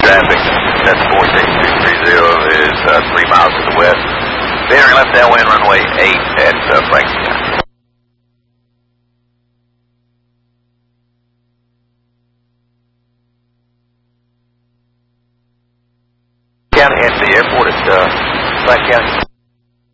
Traffic, that's 14230 is 3 miles to the west. Bearing left downwind runway 8 at Franklin County. County and the airport at Franklin County.